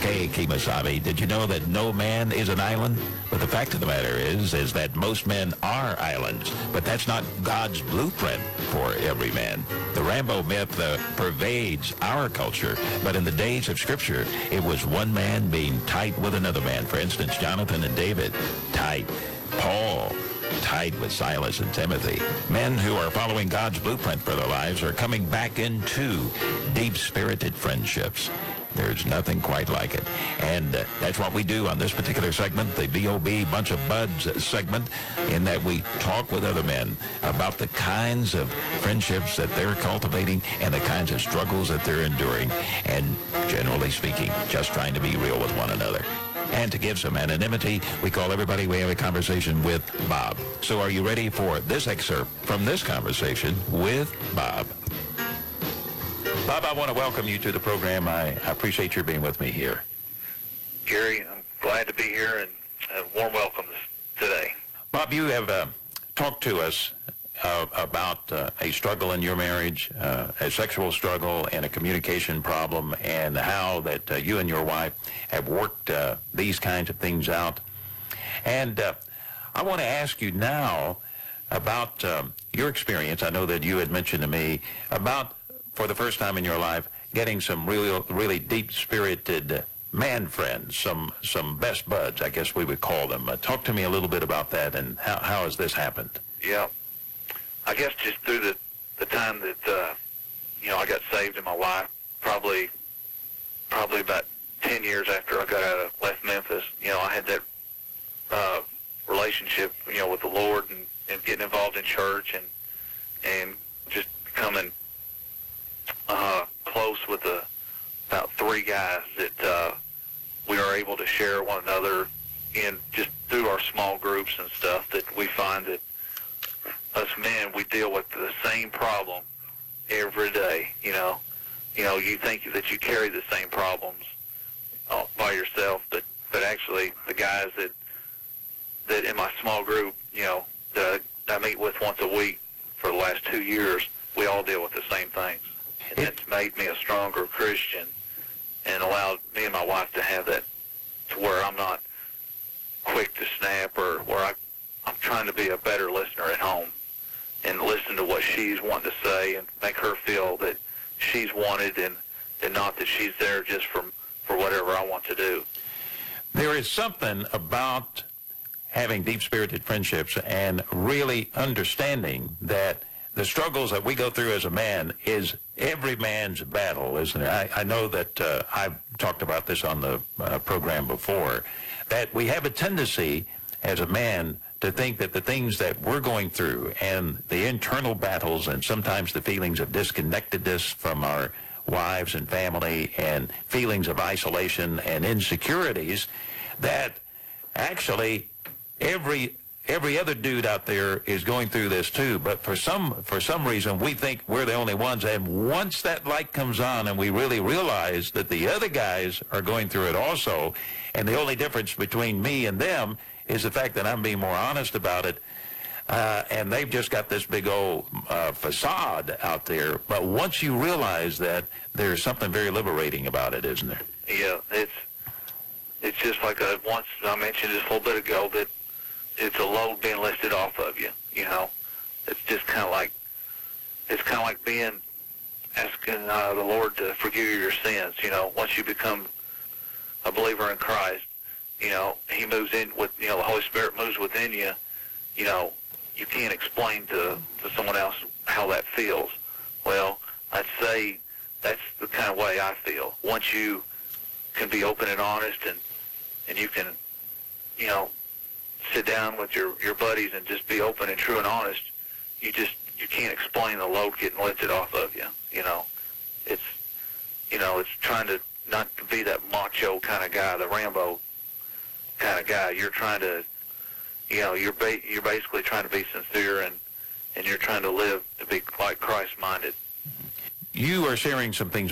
Hey, Kemosabe, did you know that no man is an island? But the fact of the matter is that most men are islands. But that's not God's blueprint for every man. The Rambo myth pervades our culture, but in the days of Scripture, it was one man being tight with another man. For instance, Jonathan and David, tight. Paul, tight with Silas and Timothy. Men who are following God's blueprint for their lives are coming back into deep-spirited friendships. There's nothing quite like it. And that's what we do on this particular segment, the B.O.B. Bunch of Buds segment, in that we talk with other men about the kinds of friendships that they're cultivating and the kinds of struggles that they're enduring. And generally speaking, just trying to be real with one another. And to give some anonymity, we call everybody we have a conversation with Bob. So are you ready for this excerpt from this conversation with Bob? Bob, I want to welcome you to the program. I appreciate your being with me here. Gary, I'm glad to be here, and a warm welcome today. Bob, you have talked to us about a struggle in your marriage, a sexual struggle and a communication problem, and how that you and your wife have worked these kinds of things out. And I want to ask you now about your experience. I know that you had mentioned to me about, for the first time in your life, getting some really deep-spirited man friends, some best buds, I guess we would call them. Talk to me a little bit about that, and how has this happened? Yeah, I guess just through the time that I got saved in my life, probably about 10 years after I got out of left Memphis, I had that relationship, with the Lord, and getting involved in church, and just becoming close with about 3 guys that we are able to share one another in, just through our small groups and stuff, that we find that us men, we deal with the same problem every day. You think that you carry the same problems by yourself, but actually the guys that in my small group, that I meet with once a week for the last 2 years, we all deal with the same things. And it's made me a stronger Christian and allowed me and my wife to have that, to where I'm not quick to snap, or where I'm trying to be a better listener at home and listen to what she's wanting to say and make her feel that she's wanted, and not that she's there just for whatever I want to do. There is something about having deep-spirited friendships and really understanding that the struggles that we go through as a man is every man's battle, isn't it? I know that I've talked about this on the program before, that we have a tendency as a man to think that the things that we're going through and the internal battles and sometimes the feelings of disconnectedness from our wives and family and feelings of isolation and insecurities, that actually every other dude out there is going through this too. But for some reason, we think we're the only ones. And once that light comes on and we really realize that the other guys are going through it also, and the only difference between me and them is the fact that I'm being more honest about it, and they've just got this big old facade out there. But once you realize that, there's something very liberating about it, isn't there? Yeah, it's just like once I mentioned just a little bit ago, that it's a load being lifted off of you. It's just kind of like asking the Lord to forgive you your sins. Once you become a believer in Christ, He moves in with, the Holy Spirit moves within you. You can't explain to someone else how that feels. Well, I'd say that's the kind of way I feel. Once you can be open and honest, and you can, sit down with your buddies and just be open and true and honest, you can't explain the load getting lifted off of you. It's trying to not to be that macho kind of guy, the Rambo kind of guy. You're trying to, you're basically trying to be sincere, and you're trying to live to be like Christ-minded. You are sharing some things